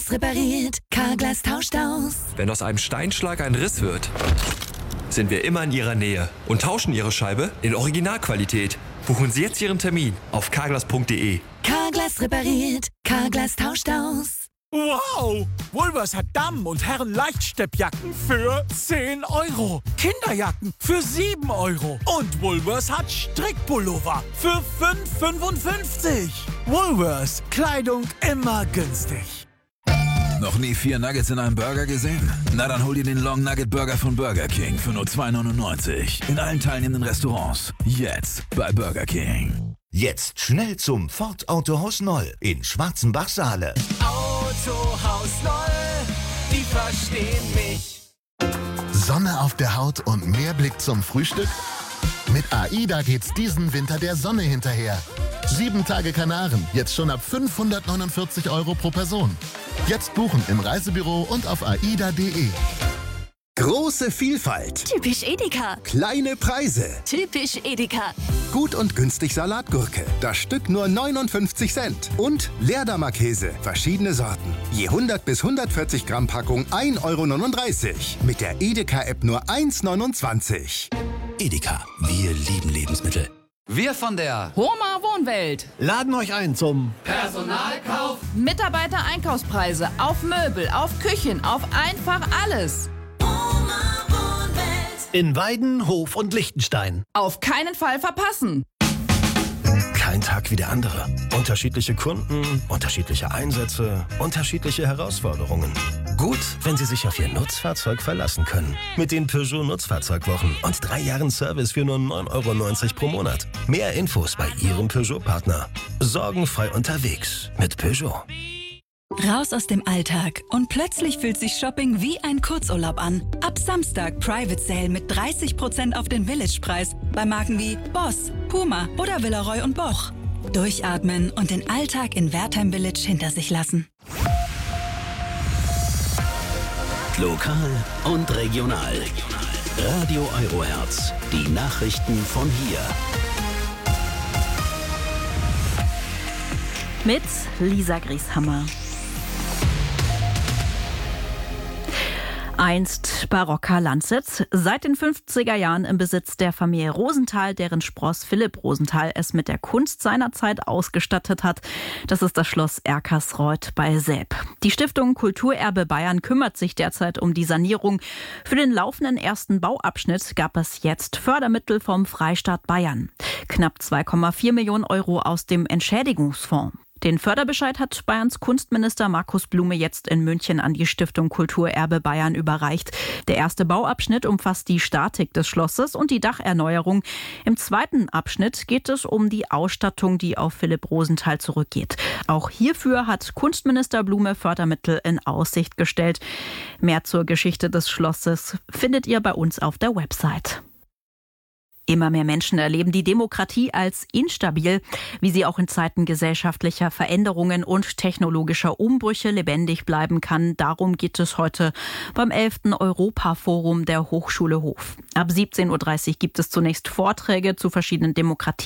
Carglass repariert, Carglass tauscht aus. Wenn aus einem Steinschlag ein Riss wird, sind wir immer in Ihrer Nähe und tauschen Ihre Scheibe in Originalqualität. Buchen Sie jetzt Ihren Termin auf carglass.de. Carglass repariert, Carglass tauscht aus. Wow! Woolworths hat Damen- und Herren-Leichtsteppjacken für 10 €. Kinderjacken für 7 €. Und Woolworths hat Strickpullover für 5,55 €. Woolworths. Kleidung immer günstig. Noch nie 4 Nuggets in einem Burger gesehen? Na dann hol dir den Long Nugget Burger von Burger King für nur 2,99 € in allen teilnehmenden Restaurants. Jetzt bei Burger King. Jetzt schnell zum Ford Autohaus Noll in Schwarzenbach-Saale. Autohaus Noll, die verstehen mich. Sonne auf der Haut und mehr Blick zum Frühstück? Mit AIDA geht's diesen Winter der Sonne hinterher. 7 Tage Kanaren, jetzt schon ab 549 € pro Person. Jetzt buchen im Reisebüro und auf aida.de. Große Vielfalt. Typisch Edeka. Kleine Preise. Typisch Edeka. Gut und günstig Salatgurke. Das Stück nur 59 Cent. Und Leerdammer-Käse. Verschiedene Sorten. Je 100 bis 140 Gramm Packung 1,39 €. Mit der Edeka-App nur 1,29 €. Edeka. Wir lieben Lebensmittel. Wir von der Homa Wohnwelt laden euch ein zum Personalkauf. Mitarbeiter-Einkaufspreise auf Möbel, auf Küchen, auf einfach alles. in Weiden, Hof und Liechtenstein. Auf keinen Fall verpassen. Kein Tag wie der andere. Unterschiedliche Kunden, unterschiedliche Einsätze, unterschiedliche Herausforderungen. Gut, wenn Sie sich auf Ihr Nutzfahrzeug verlassen können. Mit den Peugeot Nutzfahrzeugwochen und 3 Jahren Service für nur 9,90 € pro Monat. Mehr Infos bei Ihrem Peugeot-Partner. Sorgenfrei unterwegs mit Peugeot. Raus aus dem Alltag und plötzlich fühlt sich Shopping wie ein Kurzurlaub an. Ab Samstag Private Sale mit 30% auf den Village-Preis bei Marken wie Boss, Puma oder Villeroy & Boch. Durchatmen und den Alltag in Wertheim Village hinter sich lassen. Lokal und regional. Radio Eurohertz. Die Nachrichten von hier. Mit Lisa Grieshammer. Einst barocker Landsitz, seit den 50er Jahren im Besitz der Familie Rosenthal, deren Spross Philipp Rosenthal es mit der Kunst seiner Zeit ausgestattet hat. Das ist das Schloss Erkersreuth bei Selb. Die Stiftung Kulturerbe Bayern kümmert sich derzeit um die Sanierung. Für den laufenden ersten Bauabschnitt gab es jetzt Fördermittel vom Freistaat Bayern. Knapp 2,4 Millionen € aus dem Entschädigungsfonds. Den Förderbescheid hat Bayerns Kunstminister Markus Blume jetzt in München an die Stiftung Kulturerbe Bayern überreicht. Der erste Bauabschnitt umfasst die Statik des Schlosses und die Dacherneuerung. Im zweiten Abschnitt geht es um die Ausstattung, die auf Philipp Rosenthal zurückgeht. Auch hierfür hat Kunstminister Blume Fördermittel in Aussicht gestellt. Mehr zur Geschichte des Schlosses findet ihr bei uns auf der Website. Immer mehr Menschen erleben die Demokratie als instabil, wie sie auch in Zeiten gesellschaftlicher Veränderungen und technologischer Umbrüche lebendig bleiben kann. Darum geht es heute beim 11. Europaforum der Hochschule Hof. Ab 17:30 Uhr gibt es zunächst Vorträge zu verschiedenen Demokratien.